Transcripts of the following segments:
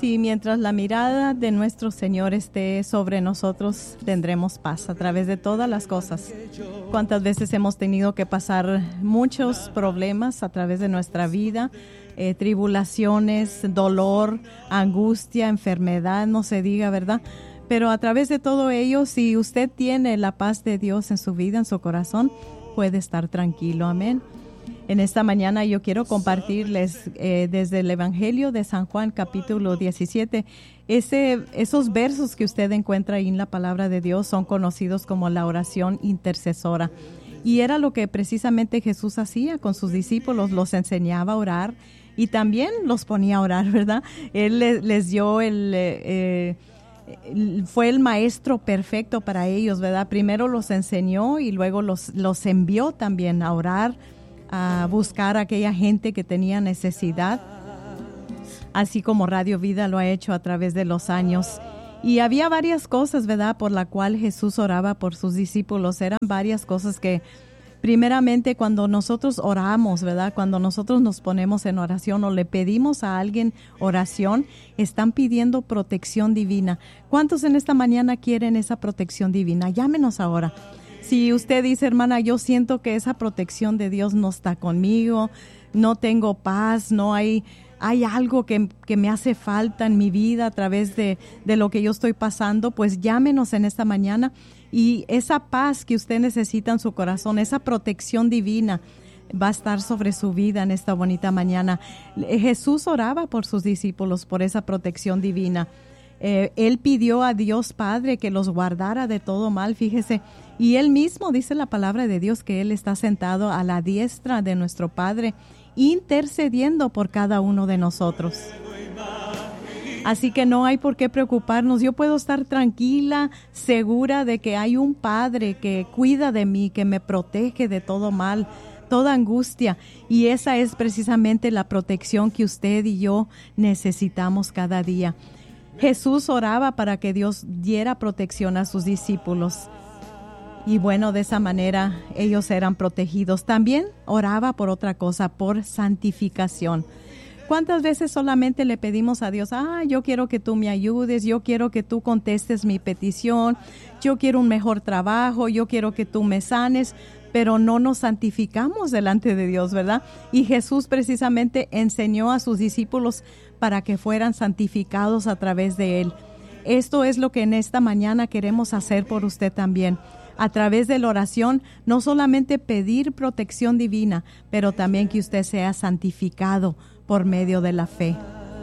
Sí, mientras la mirada de nuestro Señor esté sobre nosotros, tendremos paz a través de todas las cosas. ¿Cuántas veces hemos tenido que pasar muchos problemas a través de nuestra vida? Tribulaciones, dolor, angustia, enfermedad, no se diga, ¿verdad? Pero a través de todo ello, si usted tiene la paz de Dios en su vida, en su corazón, puede estar tranquilo. Amén. En esta mañana yo quiero compartirles desde el Evangelio de San Juan, capítulo 17. Esos versos que usted encuentra ahí en la palabra de Dios son conocidos como la oración intercesora. Y era lo que precisamente Jesús hacía con sus discípulos, los enseñaba a orar y también los ponía a orar, ¿verdad? Él les dio fue el maestro perfecto para ellos, ¿verdad? Primero los enseñó y luego los envió también a orar, a buscar a aquella gente que tenía necesidad, así como Radio Vida lo ha hecho a través de los años. Y había varias cosas, ¿verdad?, por la cual Jesús oraba por sus discípulos. Eran varias cosas que, primeramente, cuando nosotros oramos, ¿verdad?, cuando nosotros nos ponemos en oración o le pedimos a alguien oración, están pidiendo protección divina. ¿Cuántos en esta mañana quieren esa protección divina? Llámenos ahora. Si usted dice, hermana, yo siento que esa protección de Dios no está conmigo, no tengo paz, no hay algo que me hace falta en mi vida a través de lo que yo estoy pasando, pues llámenos en esta mañana y esa paz que usted necesita en su corazón, esa protección divina va a estar sobre su vida en esta bonita mañana. Jesús oraba por sus discípulos, por esa protección divina. Él pidió a Dios Padre que los guardara de todo mal, fíjese, y Él mismo dice la palabra de Dios que Él está sentado a la diestra de nuestro Padre, intercediendo por cada uno de nosotros. Así que no hay por qué preocuparnos. Yo puedo estar tranquila, segura de que hay un Padre que cuida de mí, que me protege de todo mal, toda angustia. Y esa es precisamente la protección que usted y yo necesitamos cada día. Jesús oraba para que Dios diera protección a sus discípulos. Y bueno, de esa manera ellos eran protegidos. También oraba por otra cosa, por santificación. ¿Cuántas veces solamente le pedimos a Dios, yo quiero que tú me ayudes, yo quiero que tú contestes mi petición, yo quiero un mejor trabajo, yo quiero que tú me sanes, pero no nos santificamos delante de Dios, ¿verdad? Y Jesús precisamente enseñó a sus discípulos para que fueran santificados a través de Él. Esto es lo que en esta mañana queremos hacer por usted también. A través de la oración, no solamente pedir protección divina, pero también que usted sea santificado por medio de la fe.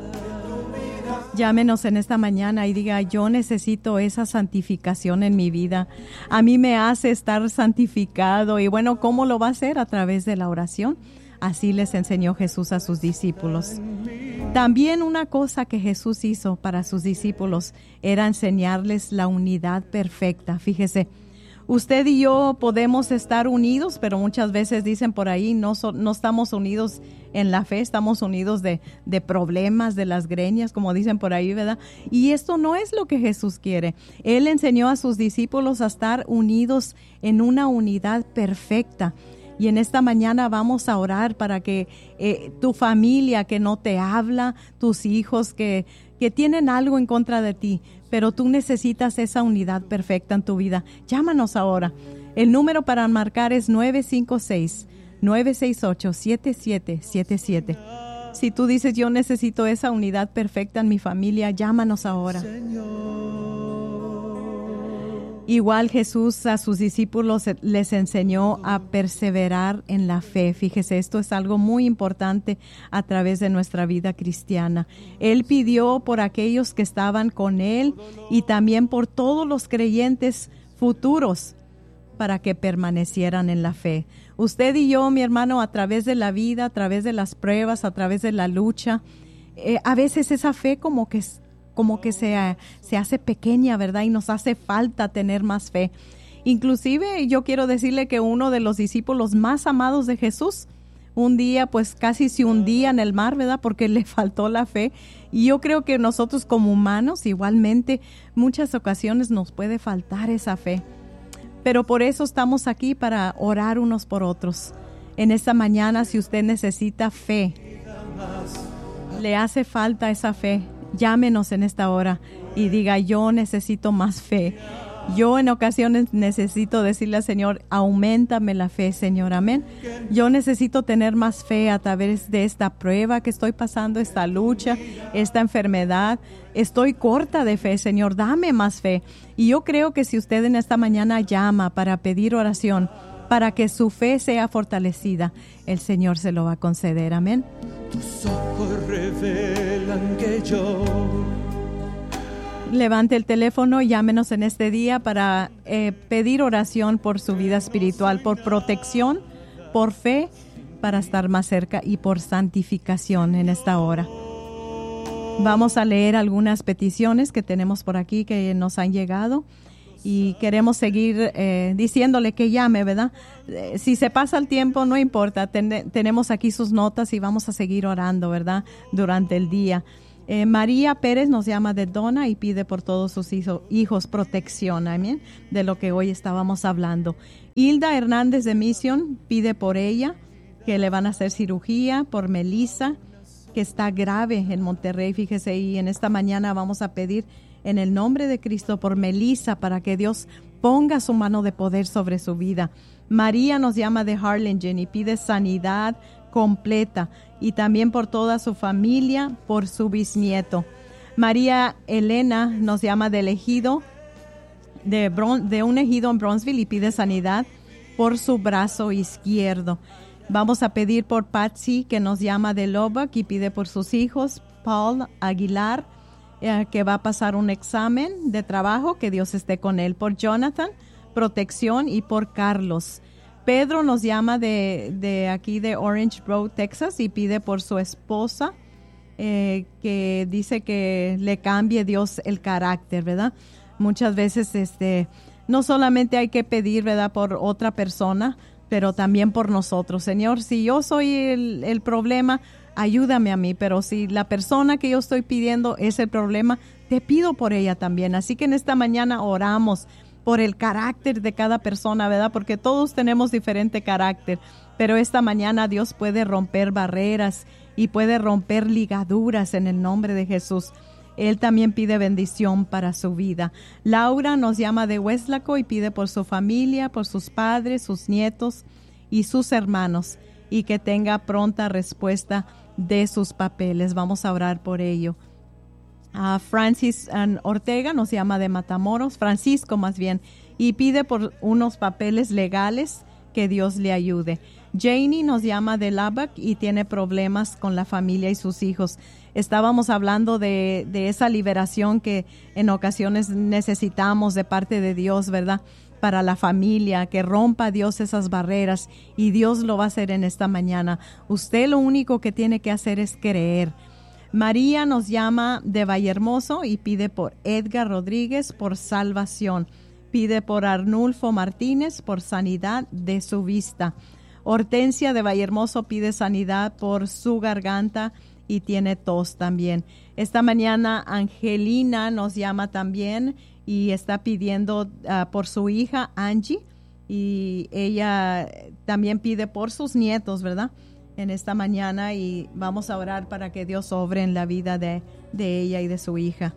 Llámenos en esta mañana y diga, yo necesito esa santificación en mi vida. A mí me hace estar santificado. Y bueno, ¿cómo lo va a hacer? A través de la oración. Así les enseñó Jesús a sus discípulos. También una cosa que Jesús hizo para sus discípulos era enseñarles la unidad perfecta. Fíjese, usted y yo podemos estar unidos, pero muchas veces dicen por ahí, no estamos unidos en la fe, estamos unidos de problemas, de las greñas, como dicen por ahí, ¿verdad? Y esto no es lo que Jesús quiere. Él enseñó a sus discípulos a estar unidos en una unidad perfecta. Y en esta mañana vamos a orar para que tu familia que no te habla, tus hijos que tienen algo en contra de ti, pero tú necesitas esa unidad perfecta en tu vida. Llámanos ahora. El número para marcar es 956-968-7777. Si tú dices, yo necesito esa unidad perfecta en mi familia, llámanos ahora. Igual Jesús a sus discípulos les enseñó a perseverar en la fe. Fíjese, esto es algo muy importante a través de nuestra vida cristiana. Él pidió por aquellos que estaban con Él y también por todos los creyentes futuros para que permanecieran en la fe. Usted y yo, mi hermano, a través de la vida, a través de las pruebas, a través de la lucha, a veces esa fe como que se hace pequeña, ¿verdad? Y nos hace falta tener más fe. Inclusive yo quiero decirle que uno de los discípulos más amados de Jesús, un día pues casi se hundía en el mar, ¿verdad? Porque le faltó la fe. Y yo creo que nosotros como humanos igualmente muchas ocasiones nos puede faltar esa fe. Pero por eso estamos aquí, para orar unos por otros. En esta mañana, si usted necesita fe, le hace falta esa fe, Llámenos en esta hora y diga: yo necesito más fe. Yo en ocasiones necesito decirle al Señor: auméntame la fe, Señor, amén. Yo necesito tener más fe a través de esta prueba que estoy pasando, esta lucha, esta enfermedad. Estoy corta de fe, Señor, dame más fe. Y yo creo que si usted en esta mañana llama para pedir oración, para que su fe sea fortalecida, el Señor se lo va a conceder, amén. Tus ojos revelan que yo... Levante el teléfono y llámenos en este día para pedir oración por su vida espiritual, por protección, por fe, para estar más cerca, y por santificación en esta hora. Vamos a leer algunas peticiones que tenemos por aquí que nos han llegado y queremos seguir diciéndole que llame, ¿verdad? Si se pasa el tiempo, no importa, tenemos aquí sus notas y vamos a seguir orando, ¿verdad? Durante el día. María Pérez nos llama de Dona y pide por todos sus hijos protección, amén, de lo que hoy estábamos hablando. Hilda Hernández de Mission pide por ella, que le van a hacer cirugía, por Melissa, que está grave en Monterrey, fíjese, y en esta mañana vamos a pedir en el nombre de Cristo por Melissa, para que Dios ponga su mano de poder sobre su vida. María nos llama de Harlingen y pide sanidad completa, y también por toda su familia, por su bisnieto. María Elena nos llama del ejido, de un ejido en Bronzeville, y pide sanidad por su brazo izquierdo. Vamos a pedir por Patsy, que nos llama de Lubbock y pide por sus hijos. Paul Aguilar, que va a pasar un examen de trabajo, que Dios esté con él. Por Jonathan, protección, y por Carlos. Pedro nos llama de aquí de Orange Road, Texas, y pide por su esposa, que dice que le cambie Dios el carácter, ¿verdad? Muchas veces no solamente hay que pedir, ¿verdad?, por otra persona, pero también por nosotros. Señor, si yo soy el problema, ayúdame a mí, pero si la persona que yo estoy pidiendo es el problema, te pido por ella también. Así que en esta mañana oramos por el carácter de cada persona, ¿verdad? Porque todos tenemos diferente carácter, pero esta mañana Dios puede romper barreras y puede romper ligaduras en el nombre de Jesús. Él también pide bendición para su vida. Laura nos llama de Weslaco y pide por su familia, por sus padres, sus nietos y sus hermanos, y que tenga pronta respuesta de sus papeles. Vamos a orar por ello. Francis Ortega nos llama de Matamoros, Francisco más bien, y pide por unos papeles legales, que Dios le ayude. Janie nos llama de Lubbock y tiene problemas con la familia y sus hijos. Estábamos hablando de esa liberación que en ocasiones necesitamos de parte de Dios, ¿verdad?, para la familia, que rompa Dios esas barreras, y Dios lo va a hacer en esta mañana. Usted lo único que tiene que hacer es creer. María nos llama de Vallehermoso y pide por Edgar Rodríguez por salvación. Pide por Arnulfo Martínez por sanidad de su vista. Hortensia de Vallehermoso pide sanidad por su garganta y tiene tos también. Esta mañana Angelina nos llama también y está pidiendo por su hija Angie, y ella también pide por sus nietos, ¿verdad?, en esta mañana, y vamos a orar para que Dios obre en la vida de ella y de su hija.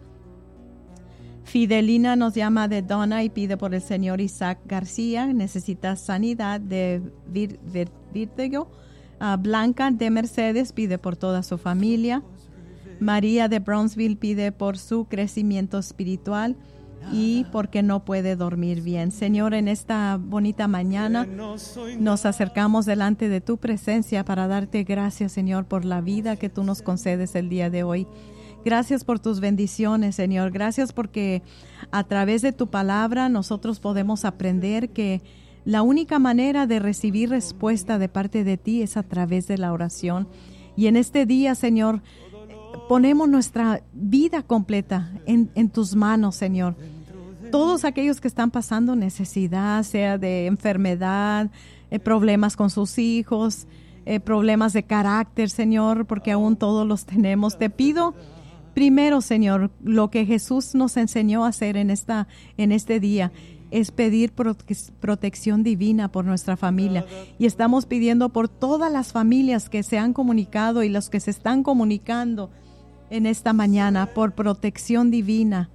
Fidelina nos llama de Donna y pide por el señor Isaac García, necesita sanidad de vértigo. Blanca de Mercedes pide por toda su familia. María de Bronzeville pide por su crecimiento espiritual y porque no puede dormir bien. Señor, en esta bonita mañana nos acercamos delante de tu presencia para darte gracias, Señor, por la vida que tú nos concedes el día de hoy. Gracias por tus bendiciones, Señor. Gracias porque a través de tu palabra nosotros podemos aprender que la única manera de recibir respuesta de parte de ti es a través de la oración. Y en este día, Señor, ponemos nuestra vida completa en tus manos, Señor. Todos aquellos que están pasando necesidad, sea de enfermedad, problemas con sus hijos, problemas de carácter, Señor, porque aún todos los tenemos. Te pido primero, Señor, lo que Jesús nos enseñó a hacer en este día, es pedir protección divina por nuestra familia. Y estamos pidiendo por todas las familias que se han comunicado y los que se están comunicando en esta mañana por protección divina.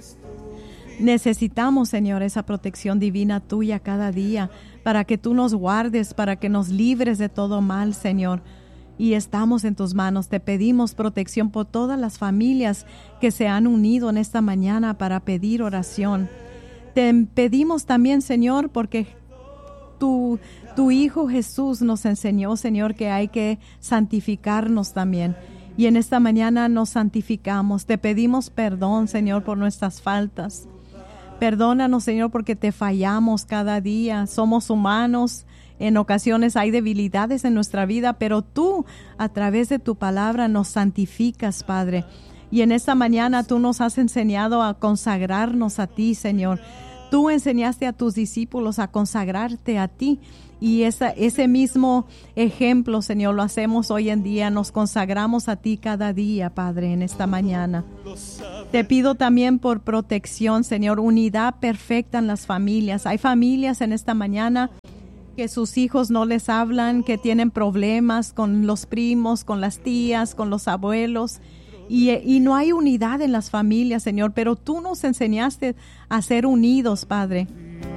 Necesitamos, Señor, esa protección divina tuya cada día para que tú nos guardes, para que nos libres de todo mal, Señor. Y estamos en tus manos. Te pedimos protección por todas las familias que se han unido en esta mañana para pedir oración. Te pedimos también, Señor, porque tu Hijo Jesús nos enseñó, Señor, que hay que santificarnos también. Y en esta mañana nos santificamos. Te pedimos perdón, Señor, por nuestras faltas. Perdónanos, Señor, porque te fallamos cada día. Somos humanos. En ocasiones hay debilidades en nuestra vida, pero tú, a través de tu palabra, nos santificas, Padre. Y en esta mañana tú nos has enseñado a consagrarnos a ti, Señor. Tú enseñaste a tus discípulos a consagrarte a ti. Y ese mismo ejemplo, Señor, lo hacemos hoy en día. Nos consagramos a ti cada día, Padre, en esta mañana. Te pido también por protección, Señor, unidad perfecta en las familias. Hay familias en esta mañana que sus hijos no les hablan, que tienen problemas con los primos, con las tías, con los abuelos. Y no hay unidad en las familias, Señor, pero tú nos enseñaste a ser unidos, Padre.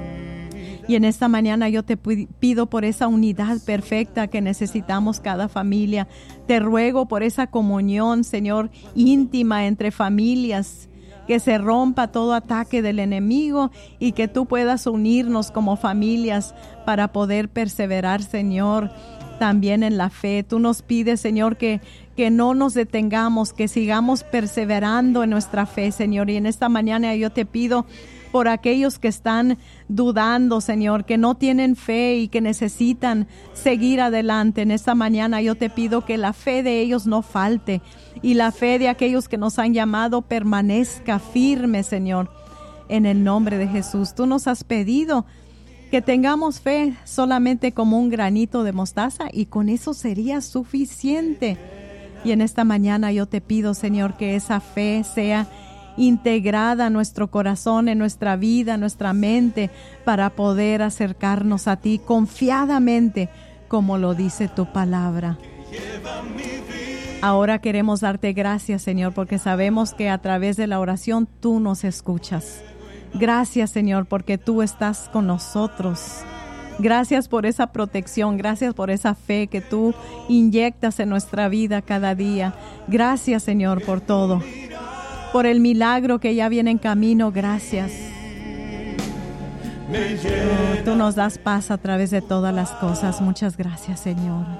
Y en esta mañana yo te pido por esa unidad perfecta que necesitamos cada familia. Te ruego por esa comunión, Señor, íntima entre familias, que se rompa todo ataque del enemigo y que tú puedas unirnos como familias para poder perseverar, Señor, también en la fe. Tú nos pides, Señor, que no nos detengamos, que sigamos perseverando en nuestra fe, Señor. Y en esta mañana yo te pido por aquellos que están dudando, Señor, que no tienen fe y que necesitan seguir adelante. En esta mañana yo te pido que la fe de ellos no falte y la fe de aquellos que nos han llamado permanezca firme, Señor, en el nombre de Jesús. Tú nos has pedido que tengamos fe solamente como un granito de mostaza y con eso sería suficiente. Y en esta mañana yo te pido, Señor, que esa fe sea integrada a nuestro corazón, en nuestra vida, en nuestra mente, para poder acercarnos a ti confiadamente, como lo dice tu palabra. Ahora queremos darte gracias, Señor, porque sabemos que a través de la oración tú nos escuchas. Gracias, Señor, porque tú estás con nosotros. Gracias por esa protección, gracias por esa fe que tú inyectas en nuestra vida cada día. Gracias, Señor, por todo. Por el milagro que ya viene en camino, gracias. Tú nos das paz a través de todas las cosas. Muchas gracias, Señor.